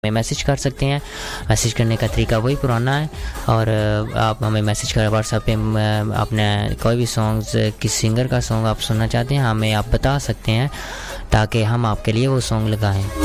हमें मैसेज कर सकते हैं। मैसेज करने का तरीका वही पुराना है और आप हमें मैसेज कर व्हाट्सएप पे अपने कोई भी सॉन्ग्स किस सिंगर का सॉन्ग आप सुनना चाहते हैं हमें आप बता सकते हैं ताकि हम आपके लिए वो सॉन्ग लगाएं।